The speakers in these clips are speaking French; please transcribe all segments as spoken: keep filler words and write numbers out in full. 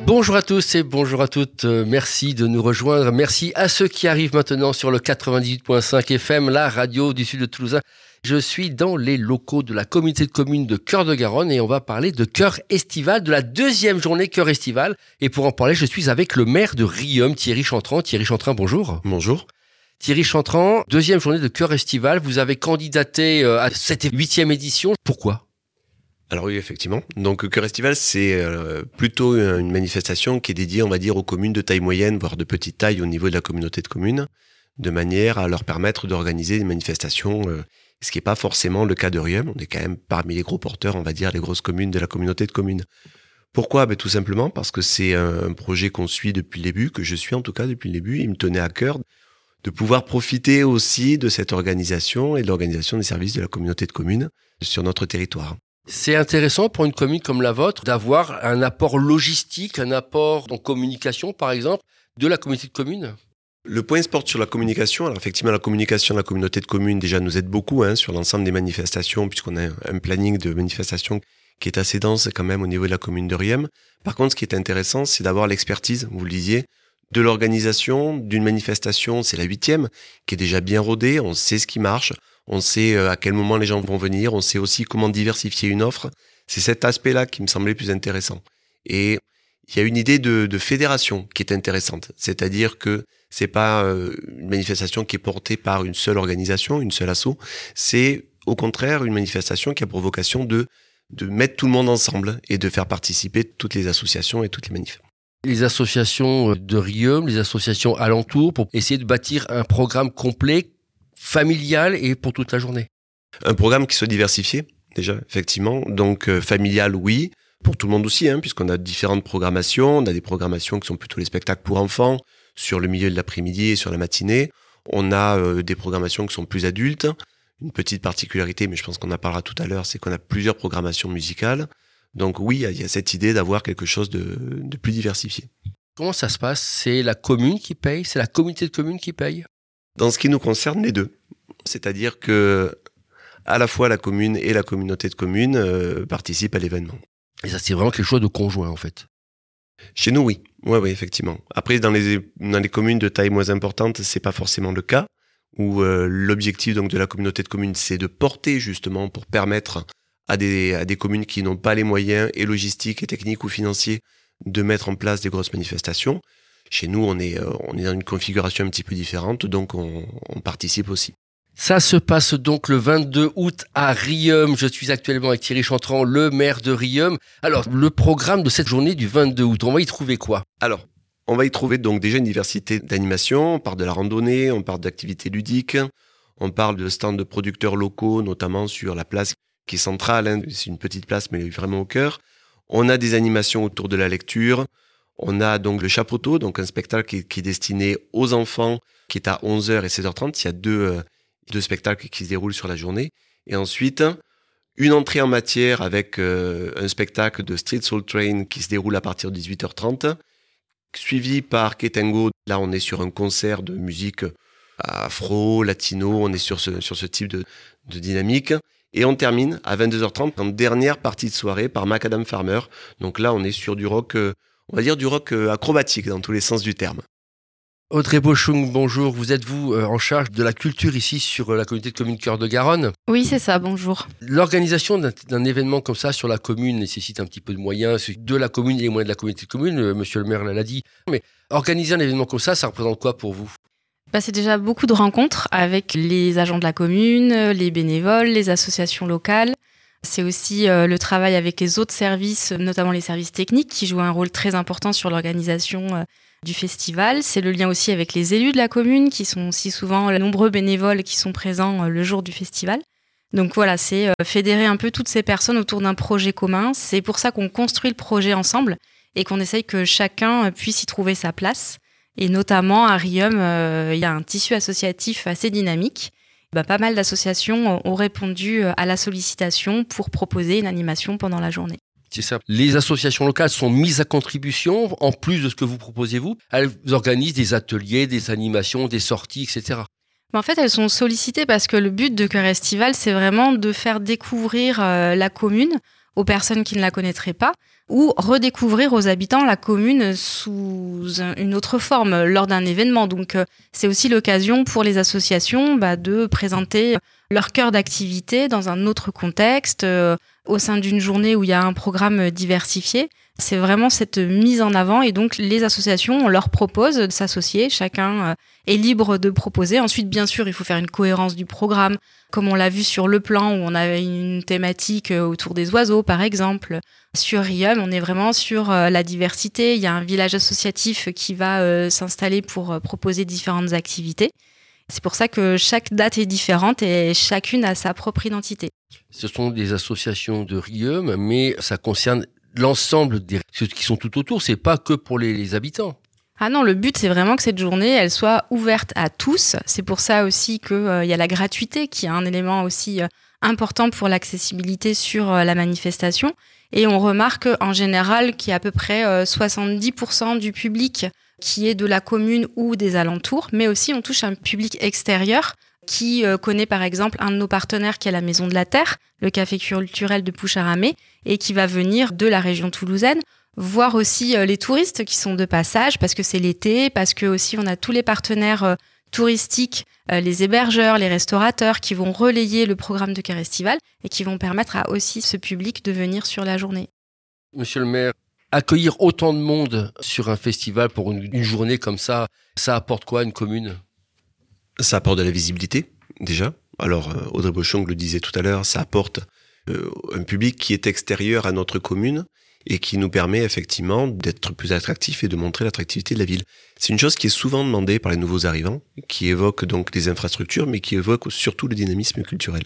Bonjour à tous et bonjour à toutes, euh, merci de nous rejoindre, merci à ceux qui arrivent maintenant sur le quatre-vingt-dix-huit virgule cinq F M, la radio du sud de Toulouse. Je suis dans les locaux de la communauté de communes de Cœur de Garonne et on va parler de Cœur Estival, de la deuxième journée Cœur Estival. Et pour en parler, je suis avec le maire de Riom, Thierry Chantran. Thierry Chantran, bonjour. Bonjour. Thierry Chantran, deuxième journée de Cœur Estival, vous avez candidaté à cette huitième édition. Pourquoi ? Alors oui, effectivement. Donc Cœur Estival, c'est euh, plutôt une manifestation qui est dédiée, on va dire, aux communes de taille moyenne, voire de petite taille au niveau de la communauté de communes, de manière à leur permettre d'organiser des manifestations, euh, ce qui n'est pas forcément le cas de Riom. On est quand même parmi les gros porteurs, on va dire, les grosses communes de la communauté de communes. Pourquoi ? Ben, tout simplement parce que c'est un projet qu'on suit depuis le début, que je suis en tout cas depuis le début. Il me tenait à cœur de pouvoir profiter aussi de cette organisation et de l'organisation des services de la communauté de communes sur notre territoire. C'est intéressant pour une commune comme la vôtre d'avoir un apport logistique, un apport en communication, par exemple, de la communauté de communes. Le point se porte sur la communication. Alors effectivement, la communication de la communauté de communes déjà nous aide beaucoup hein, sur l'ensemble des manifestations, puisqu'on a un planning de manifestations qui est assez dense quand même au niveau de la commune de Riom. Par contre, ce qui est intéressant, c'est d'avoir l'expertise, vous le disiez, de l'organisation d'une manifestation. C'est la huitième, qui est déjà bien rodée. On sait ce qui marche. On sait à quel moment les gens vont venir, on sait aussi comment diversifier une offre. C'est cet aspect-là qui me semblait plus intéressant. Et il y a une idée de, de fédération qui est intéressante. C'est-à-dire que c'est pas une manifestation qui est portée par une seule organisation, une seule asso. C'est au contraire une manifestation qui a pour vocation de, de mettre tout le monde ensemble et de faire participer toutes les associations et toutes les manifs. Les associations de Riom, les associations alentours, pour essayer de bâtir un programme complet familial et pour toute la journée. Un programme qui soit diversifié, déjà, effectivement. Donc, euh, familial, oui. Pour tout le monde aussi, hein, puisqu'on a différentes programmations. On a des programmations qui sont plutôt les spectacles pour enfants, sur le milieu de l'après-midi et sur la matinée. On a euh, des programmations qui sont plus adultes. Une petite particularité, mais je pense qu'on en parlera tout à l'heure, c'est qu'on a plusieurs programmations musicales. Donc oui, il y a cette idée d'avoir quelque chose de, de plus diversifié. Comment ça se passe ? C'est la commune qui paye ? C'est la communauté de communes qui paye ? Dans ce qui nous concerne, les deux. C'est-à-dire que à la fois la commune et la communauté de communes euh, participent à l'événement. Et ça, c'est vraiment quelque chose de conjoint, en fait. Chez nous, oui. Oui, oui, effectivement. Après, dans les, dans les communes de taille moins importante, c'est pas forcément le cas, où euh, l'objectif donc de la communauté de communes, c'est de porter justement pour permettre à des, à des communes qui n'ont pas les moyens et logistiques et techniques ou financiers de mettre en place des grosses manifestations. Chez nous, on est, on est dans une configuration un petit peu différente, donc on, on participe aussi. Ça se passe donc le vingt-deux août à Riom. Je suis actuellement avec Thierry Chantran, le maire de Riom. Alors, le programme de cette journée du vingt-deux août, on va y trouver quoi ? Alors, on va y trouver donc déjà une diversité d'animations. On parle de la randonnée, on parle d'activités ludiques, on parle de stands de producteurs locaux, notamment sur la place qui est centrale. Hein. C'est une petite place, mais vraiment au cœur. On a des animations autour de la lecture. On a donc le Chapeauteau, donc un spectacle qui est, qui est destiné aux enfants, qui est à onze heures et seize heures trente. Il y a deux, euh, deux spectacles qui se déroulent sur la journée. Et ensuite, une entrée en matière avec euh, un spectacle de Street Soul Train qui se déroule à partir de dix-huit heures trente, suivi par Ketengo. Là, on est sur un concert de musique afro, latino, on est sur ce, sur ce type de, de dynamique. Et on termine à vingt-deux heures trente en dernière partie de soirée par Macadam Farmer. Donc là, on est sur du rock... Euh, on va dire du rock acrobatique dans tous les sens du terme. Audrey Bochung, bonjour. Vous êtes vous en charge de la culture ici sur la communauté de communes Cœur de Garonne ? Oui, c'est ça, bonjour. L'organisation d'un, d'un événement comme ça sur la commune nécessite un petit peu de moyens de la commune et les moyens de la communauté de communes. Monsieur le maire l'a dit. Mais organiser un événement comme ça, ça représente quoi pour vous ? Bah, c'est déjà beaucoup de rencontres avec les agents de la commune, les bénévoles, les associations locales. C'est aussi euh, le travail avec les autres services, notamment les services techniques, qui jouent un rôle très important sur l'organisation euh, du festival. C'est le lien aussi avec les élus de la commune, qui sont si souvent les nombreux bénévoles qui sont présents euh, le jour du festival. Donc voilà, c'est euh, fédérer un peu toutes ces personnes autour d'un projet commun. C'est pour ça qu'on construit le projet ensemble et qu'on essaye que chacun puisse y trouver sa place. Et notamment à Riom, euh, il y a un tissu associatif assez dynamique. Bah, pas mal d'associations ont répondu à la sollicitation pour proposer une animation pendant la journée. C'est ça. Les associations locales sont mises à contribution, en plus de ce que vous proposez vous. Elles organisent des ateliers, des animations, des sorties, et cetera. En fait, elles sont sollicitées parce que le but de Cœur Estival, c'est vraiment de faire découvrir euh, la commune aux personnes qui ne la connaîtraient pas, ou redécouvrir aux habitants la commune sous une autre forme lors d'un événement. Donc euh, c'est aussi l'occasion pour les associations bah, de présenter leur cœur d'activité dans un autre contexte, euh, au sein d'une journée où il y a un programme diversifié. C'est vraiment cette mise en avant et donc les associations, on leur propose de s'associer, chacun euh, est libre de proposer. Ensuite, bien sûr, il faut faire une cohérence du programme, comme on l'a vu sur le plan où on avait une thématique autour des oiseaux, par exemple. Sur Riom, on est vraiment sur euh, la diversité. Il y a un village associatif qui va euh, s'installer pour euh, proposer différentes activités. C'est pour ça que chaque date est différente et chacune a sa propre identité. Ce sont des associations de Riom, mais ça concerne l'ensemble des ceux qui sont tout autour. C'est pas que pour les, les habitants. Ah non, le but, c'est vraiment que cette journée, elle soit ouverte à tous. C'est pour ça aussi qu'il euh, y a la gratuité, qui est un élément aussi euh, important pour l'accessibilité sur euh, la manifestation. Et on remarque en général qu'il y a à peu près euh, soixante-dix pour cent du public qui est de la commune ou des alentours, mais aussi on touche un public extérieur qui euh, connaît par exemple un de nos partenaires qui est la Maison de la Terre, le café culturel de Poucharamé, et qui va venir de la région toulousaine, voir aussi euh, les touristes qui sont de passage, parce que c'est l'été, parce que aussi on a tous les partenaires euh, touristiques, euh, les hébergeurs, les restaurateurs qui vont relayer le programme de Carestival et qui vont permettre à aussi ce public de venir sur la journée. Monsieur le maire, accueillir autant de monde sur un festival pour une, une journée comme ça, ça apporte quoi à une commune ? Ça apporte de la visibilité, déjà. Alors, euh, Audrey Bochong le disait tout à l'heure, ça apporte euh, un public qui est extérieur à notre commune et qui nous permet effectivement d'être plus attractif et de montrer l'attractivité de la ville. C'est une chose qui est souvent demandée par les nouveaux arrivants, qui évoque donc les infrastructures, mais qui évoque surtout le dynamisme culturel.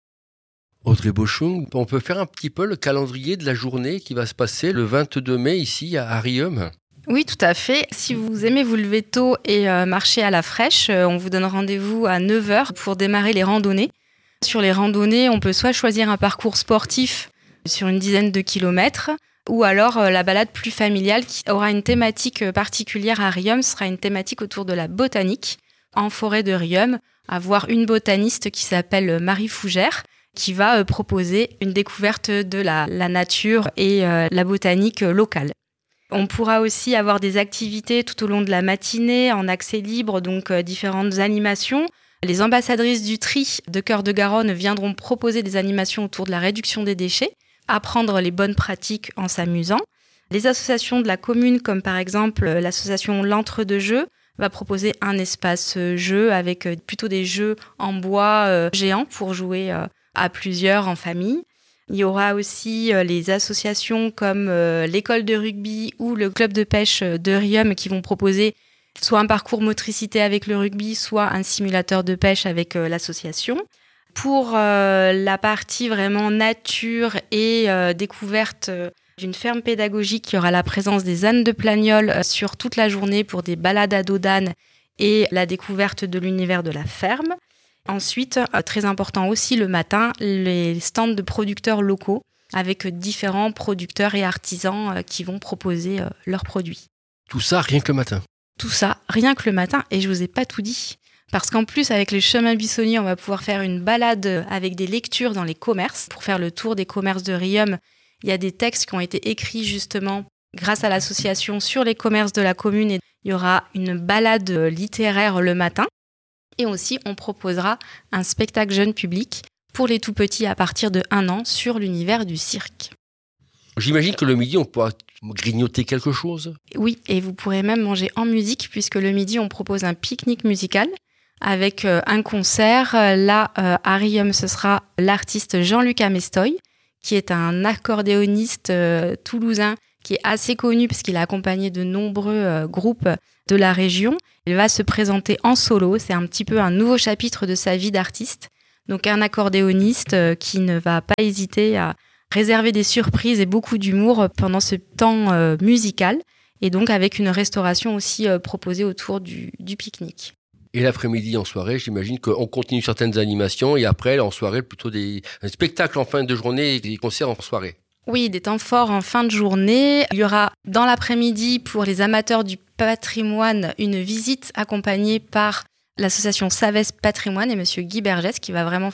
Audrey Bochong, on peut faire un petit peu le calendrier de la journée qui va se passer le vingt-deux mai ici à Riom ? Oui, tout à fait. Si vous aimez vous lever tôt et euh, marcher à la fraîche, euh, on vous donne rendez-vous à neuf heures pour démarrer les randonnées. Sur les randonnées, on peut soit choisir un parcours sportif sur une dizaine de kilomètres, ou alors euh, la balade plus familiale qui aura une thématique particulière à Riom, sera une thématique autour de la botanique en forêt de Riom, à voir une botaniste qui s'appelle Marie Fougère, qui va euh, proposer une découverte de la, la nature et euh, la botanique locale. On pourra aussi avoir des activités tout au long de la matinée en accès libre, donc euh, différentes animations. Les ambassadrices du tri de Cœur de Garonne viendront proposer des animations autour de la réduction des déchets, apprendre les bonnes pratiques en s'amusant. Les associations de la commune, comme par exemple euh, l'association L'Entre-deux-Jeux, va proposer un espace euh, jeu avec euh, plutôt des jeux en bois euh, géants pour jouer euh, à plusieurs en famille. Il y aura aussi euh, les associations comme euh, l'école de rugby ou le club de pêche de Riom qui vont proposer soit un parcours motricité avec le rugby, soit un simulateur de pêche avec euh, l'association. Pour euh, la partie vraiment nature et euh, découverte euh, d'une ferme pédagogique, il y aura la présence des ânes de Plagnol euh, sur toute la journée pour des balades à dos d'âne et la découverte de l'univers de la ferme. Ensuite, très important aussi le matin, les stands de producteurs locaux avec différents producteurs et artisans qui vont proposer leurs produits. Tout ça rien que le matin. Tout ça rien que le matin, et je vous ai pas tout dit. Parce qu'en plus, avec les chemins buissonniers, on va pouvoir faire une balade avec des lectures dans les commerces. Pour faire le tour des commerces de Riom, il y a des textes qui ont été écrits justement grâce à l'association sur les commerces de la commune. Et il y aura une balade littéraire le matin. Et aussi, on proposera un spectacle jeune public pour les tout-petits à partir de un an sur l'univers du cirque. J'imagine que le midi, on pourra grignoter quelque chose. Oui, et vous pourrez même manger en musique, puisque le midi, on propose un pique-nique musical avec euh, un concert. Là, euh, à Riom, ce sera l'artiste Jean-Luc Amestoy, qui est un accordéoniste euh, toulousain qui est assez connu parce qu'il a accompagné de nombreux euh, groupes de la région. Il va se présenter en solo, c'est un petit peu un nouveau chapitre de sa vie d'artiste. Donc un accordéoniste euh, qui ne va pas hésiter à réserver des surprises et beaucoup d'humour pendant ce temps euh, musical, et donc avec une restauration aussi euh, proposée autour du, du pique-nique. Et l'après-midi en soirée, j'imagine qu'on continue certaines animations et après, en soirée, plutôt des un spectacle en fin de journée et des concerts en soirée. Oui, des temps forts en fin de journée. Il y aura dans l'après-midi, pour les amateurs du patrimoine, une visite accompagnée par l'association Savès Patrimoine et monsieur Guy Bergès qui va vraiment faire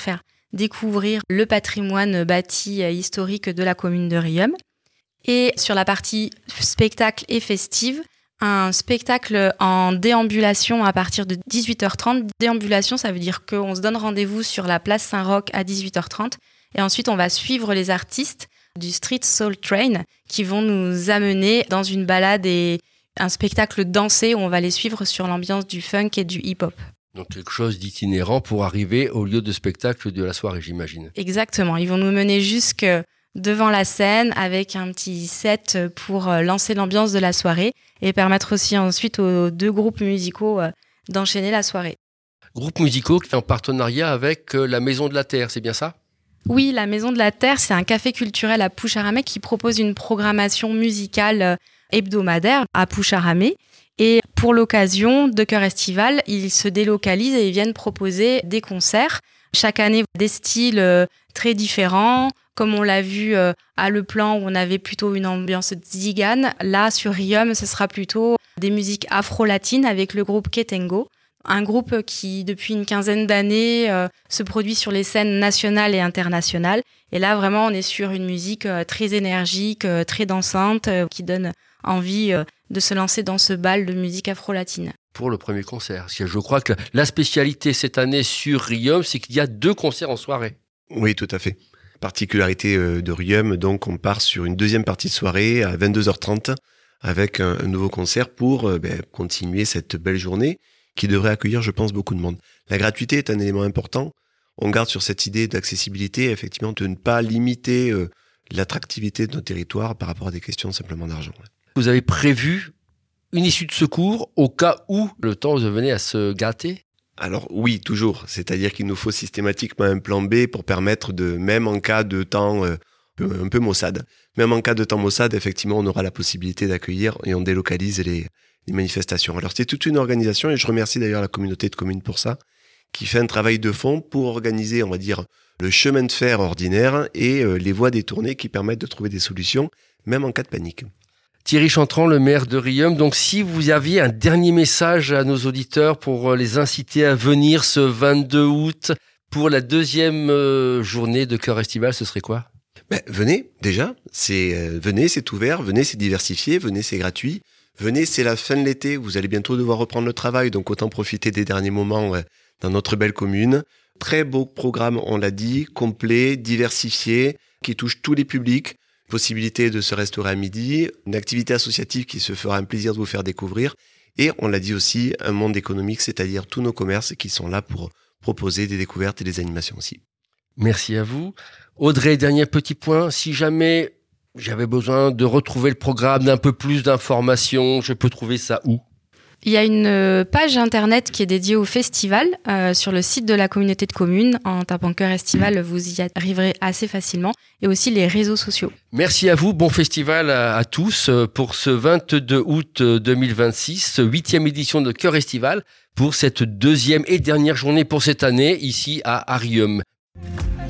découvrir le patrimoine bâti historique de la commune de Riom. Et sur la partie spectacle et festive, un spectacle en déambulation à partir de dix-huit heures trente. Déambulation, ça veut dire qu'on se donne rendez-vous sur la place Saint-Roch à dix-huit heures trente. Et ensuite, on va suivre les artistes du Street Soul Train qui vont nous amener dans une balade et un spectacle dansé où on va les suivre sur l'ambiance du funk et du hip-hop. Donc quelque chose d'itinérant pour arriver au lieu de spectacle de la soirée, j'imagine. Exactement. Ils vont nous mener jusque devant la scène avec un petit set pour lancer l'ambiance de la soirée et permettre aussi ensuite aux deux groupes musicaux d'enchaîner la soirée. Groupes musicaux qui est en partenariat avec la Maison de la Terre, c'est bien ça ? Oui, la Maison de la Terre, c'est un café culturel à Poucharamé qui propose une programmation musicale hebdomadaire à Poucharamé. Et pour l'occasion de Chœur Estival, ils se délocalisent et ils viennent proposer des concerts. Chaque année, des styles très différents. Comme on l'a vu à Le Plan, où on avait plutôt une ambiance zigane. Là, sur Riom, ce sera plutôt des musiques afro-latines avec le groupe Ketengo. Un groupe qui, depuis une quinzaine d'années, euh, se produit sur les scènes nationales et internationales. Et là, vraiment, on est sur une musique euh, très énergique, euh, très dansante, euh, qui donne envie euh, de se lancer dans ce bal de musique afro-latine. Pour le premier concert, parce que je crois que la spécialité cette année sur Riom, c'est qu'il y a deux concerts en soirée. Oui, tout à fait. Particularité de Riom, donc on part sur une deuxième partie de soirée à vingt-deux heures trente avec un, un nouveau concert pour euh, ben, continuer cette belle journée qui devrait accueillir, je pense, beaucoup de monde. La gratuité est un élément important. On garde sur cette idée d'accessibilité, effectivement, de ne pas limiter euh, l'attractivité de notre territoire par rapport à des questions simplement d'argent. Ouais. Vous avez prévu une issue de secours au cas où le temps venait à se gâter ? Alors oui, toujours. C'est-à-dire qu'il nous faut systématiquement un plan B pour permettre de, même en cas de temps euh, un peu maussade, même en cas de temps maussade, effectivement, on aura la possibilité d'accueillir et on délocalise les les manifestations. Alors c'est toute une organisation et je remercie d'ailleurs la communauté de communes pour ça, qui fait un travail de fond pour organiser, on va dire, le chemin de fer ordinaire et euh, les voies détournées qui permettent de trouver des solutions, même en cas de panique. Thierry Chantran, le maire de Riom, donc si vous aviez un dernier message à nos auditeurs pour les inciter à venir ce vingt-deux août pour la deuxième euh, journée de Chœur Estival, ce serait quoi ? Ben, venez, déjà, c'est, euh, venez, c'est ouvert, venez, c'est diversifié, venez, c'est gratuit. Venez, c'est la fin de l'été, vous allez bientôt devoir reprendre le travail, donc autant profiter des derniers moments ouais, dans notre belle commune. Très beau programme, on l'a dit, complet, diversifié, qui touche tous les publics. Possibilité de se restaurer à midi, une activité associative qui se fera un plaisir de vous faire découvrir. Et on l'a dit aussi, un monde économique, c'est-à-dire tous nos commerces qui sont là pour proposer des découvertes et des animations aussi. Merci à vous. Audrey, dernier petit point, si jamais j'avais besoin de retrouver le programme, d'un peu plus d'informations, je peux trouver ça où ? Il y a une page internet qui est dédiée au festival euh, sur le site de la communauté de communes. En tapant Chœur Estival, vous y arriverez assez facilement. Et aussi les réseaux sociaux. Merci à vous. Bon festival à, à tous pour ce vingt-deux août deux mille vingt-six, huitième édition de Chœur Estival pour cette deuxième et dernière journée pour cette année ici à Riom.